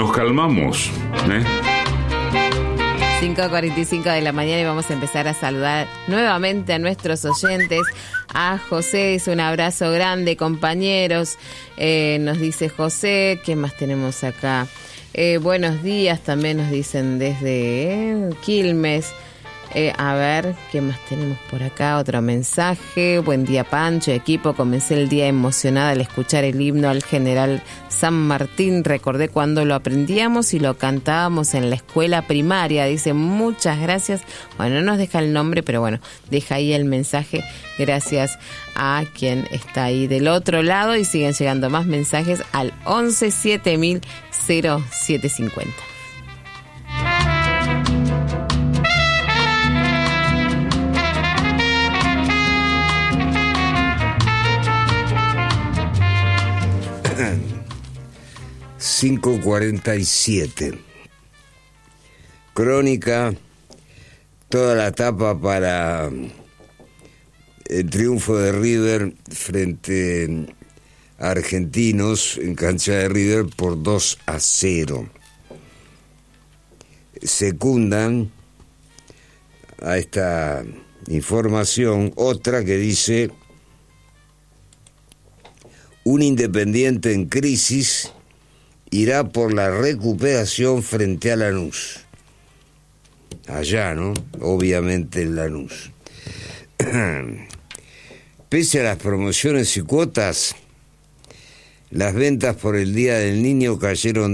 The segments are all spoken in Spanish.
nos calmamos, ¿eh? 5:45 de la mañana y vamos a empezar a saludar nuevamente a nuestros oyentes. A José dice un abrazo grande, compañeros. Nos dice José, ¿qué más tenemos acá? Buenos días, también nos dicen desde Quilmes. A ver, ¿qué más tenemos por acá? Otro mensaje. Buen día, Pancho, equipo. Comencé el día emocionada al escuchar el himno al general San Martín. Recordé cuando lo aprendíamos y lo cantábamos en la escuela primaria. Dice, muchas gracias. Bueno, no nos deja el nombre, pero bueno, deja ahí el mensaje. Gracias a quien está ahí del otro lado. Y siguen llegando más mensajes al 11 7000 0750. ...5:47... Crónica... toda la etapa para... el triunfo de River... frente a Argentinos... en cancha de River por 2-0... secundan... a esta información... otra que dice... un Independiente en crisis... irá por la recuperación frente a Lanús. Allá, ¿no? Obviamente en Lanús. Pese a las promociones y cuotas, las ventas por el Día del Niño cayeron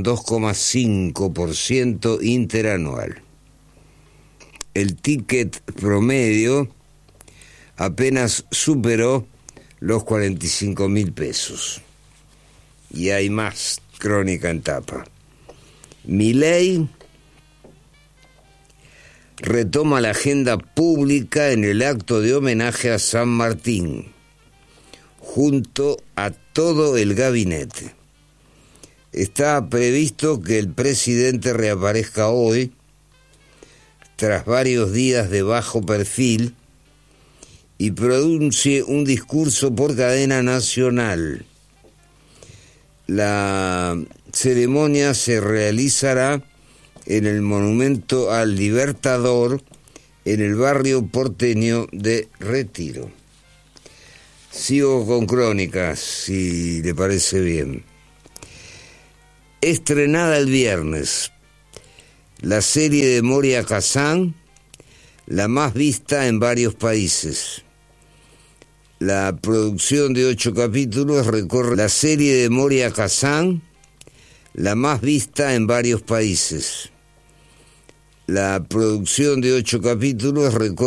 2,5% interanual. El ticket promedio apenas superó los 45.000 pesos. Y hay más. Crónica en tapa. Milei retoma la agenda pública en el acto de homenaje a San Martín, junto a todo el gabinete. Está previsto que el presidente reaparezca hoy, tras varios días de bajo perfil, y pronuncie un discurso por cadena nacional. La ceremonia se realizará en el Monumento al Libertador, en el barrio porteño de Retiro. Sigo con crónicas, si le parece bien. Estrenada el viernes, la serie de Moria Kazan, la más vista en varios países. La producción de 8 capítulos recorre la serie de Moria Kazan, la más vista en varios países. La producción de 8 capítulos recorre